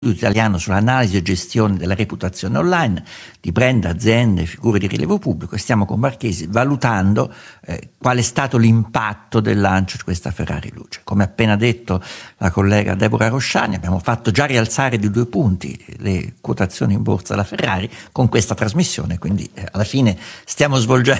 Italiano sull'analisi e gestione della reputazione online di brand, aziende, figure di rilievo pubblico, e stiamo con Marchesi valutando qual è stato l'impatto del lancio di questa Ferrari Luce. Come appena detto la collega Deborah Rosciani, abbiamo fatto già rialzare di 2 punti le quotazioni in borsa della Ferrari con questa trasmissione, quindi alla fine stiamo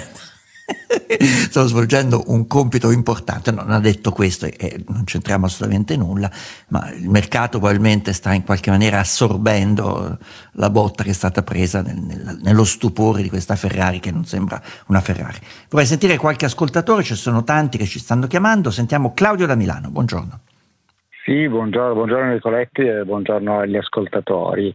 svolgendo un compito importante. Non ha detto questo e non c'entriamo assolutamente nulla, ma il mercato probabilmente sta in qualche maniera assorbendo la botta che è stata presa nello stupore di questa Ferrari che non sembra una Ferrari. Vorrei sentire qualche ascoltatore, ci sono tanti che ci stanno chiamando. Sentiamo Claudio da Milano, buongiorno. Sì, buongiorno Nicoletti e buongiorno agli ascoltatori.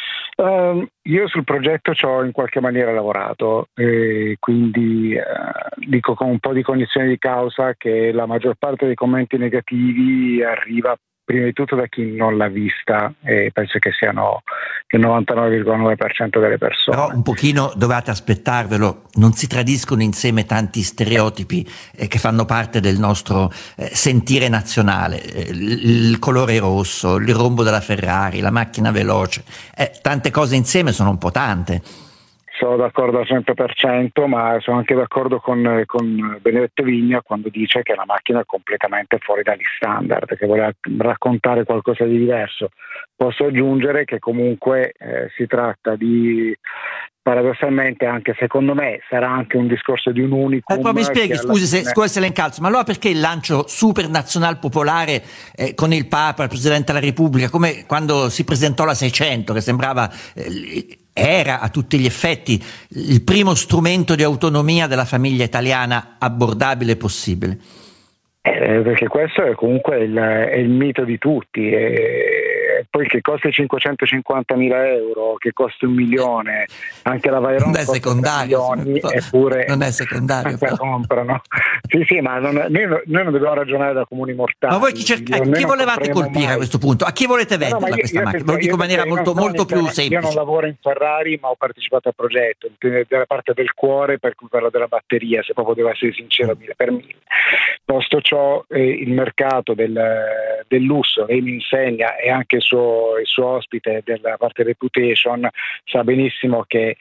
Io sul progetto ci ho in qualche maniera lavorato e quindi dico con un po' di cognizione di causa che la maggior parte dei commenti negativi arriva prima di tutto da chi non l'ha vista, e penso che siano il 99,9% delle persone. Però un pochino dovete aspettarvelo, non si tradiscono insieme tanti stereotipi che fanno parte del nostro sentire nazionale, il colore rosso, il rombo della Ferrari, la macchina veloce, tante cose insieme sono un po' tante. Sono d'accordo al 100%, ma sono anche d'accordo con Benedetto Vigna quando dice che la macchina è completamente fuori dagli standard, che vuole raccontare qualcosa di diverso. Posso aggiungere che comunque si tratta di, paradossalmente, anche secondo me, sarà anche un discorso di un unicum. Poi mi spieghi, scusi se le incalzo, ma allora perché il lancio super nazional popolare con il Papa, il Presidente della Repubblica, come quando si presentò la 600, che sembrava... era a tutti gli effetti il primo strumento di autonomia della famiglia italiana abbordabile possibile? Perché questo è comunque il mito di tutti. Poi che costi 550.000 euro, che costi 1 milione, anche la Veyron non è secondario, milioni, eppure non è secondario, la comprano. Sì, ma noi non dobbiamo ragionare da comuni mortali. Ma voi chi volevate colpire a questo punto? A chi volete venderla questa macchina? Lo dico in maniera molto più semplice. Io non lavoro in Ferrari, ma ho partecipato al progetto, della parte del cuore, per cui parlo della batteria, se proprio devo essere sincero, 1000 per 1000. Posto ciò, il mercato del lusso, lei mi insegna, e anche il suo ospite della parte reputation sa benissimo che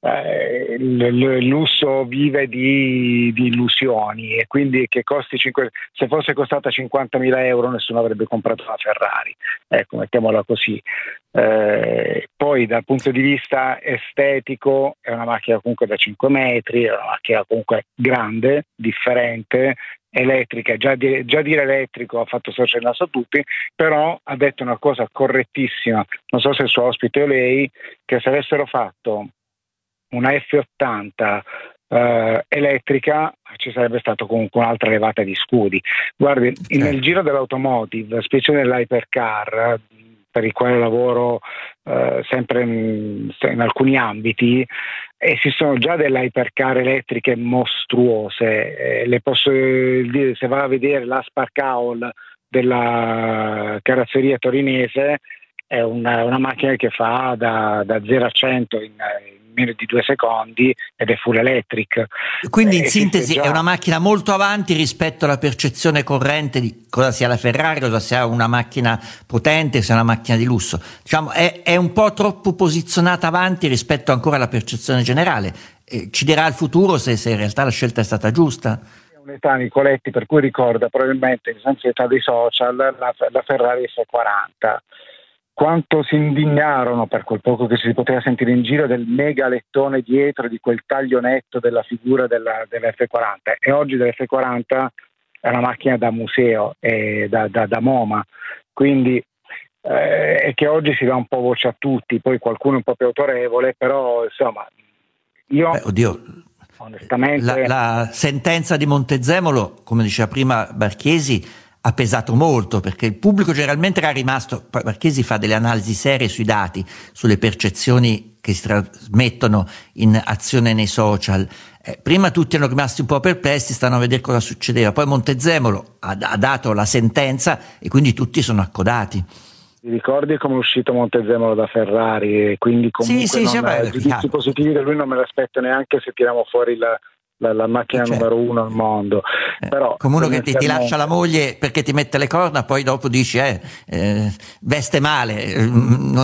il lusso vive di illusioni, e quindi che costi se fosse costata 50.000 euro nessuno avrebbe comprato la Ferrari, ecco, mettiamola così. Poi dal punto di vista estetico è una macchina comunque da 5 metri, è una macchina comunque grande, differente, elettrica. Già dire elettrico ha fatto sorgere il naso a tutti, però ha detto una cosa correttissima, non so se il suo ospite o lei, che se avessero fatto una F80 elettrica ci sarebbe stato comunque un'altra levata di scudi. Guardi, nel giro dell'automotive, specie nell'hypercar, per il quale lavoro sempre in alcuni ambiti, esistono già delle hypercar elettriche mostruose. Le posso dire, se va a vedere la Spark Owl della carrozzeria torinese, è una macchina che fa da 0 a 100 in meno di 2 secondi ed è full electric. Quindi in sintesi è una macchina molto avanti rispetto alla percezione corrente di cosa sia la Ferrari, cosa sia una macchina potente, sia una macchina di lusso. Diciamo è un po' troppo posizionata avanti rispetto ancora alla percezione generale. Ci dirà il futuro se in realtà la scelta è stata giusta? È un'età, Nicoletti, per cui ricorda probabilmente, senza età dei social, la Ferrari F40. Quanto si indignarono, per quel poco che si poteva sentire in giro, del mega lettone dietro, di quel taglio netto della figura dell'F40, e oggi dell'F40 è una macchina da museo, da MoMA, quindi è che oggi si dà un po' voce a tutti, poi qualcuno un po' più autorevole, però insomma io onestamente... La sentenza di Montezemolo, come diceva prima Marchesi, ha pesato molto, perché il pubblico generalmente era rimasto, Marchesi fa delle analisi serie sui dati, sulle percezioni che si trasmettono in azione nei social. Prima tutti erano rimasti un po' perplessi, stanno a vedere cosa succedeva, poi Montezemolo ha dato la sentenza e quindi tutti sono accodati. Ti ricordi come è uscito Montezemolo da Ferrari, e quindi comunque giudizi positivi da lui non me l'aspetto neanche se tiriamo fuori la macchina numero uno al mondo. Però, come uno che ti lascia la moglie perché ti mette le corna, poi dopo dici veste male, non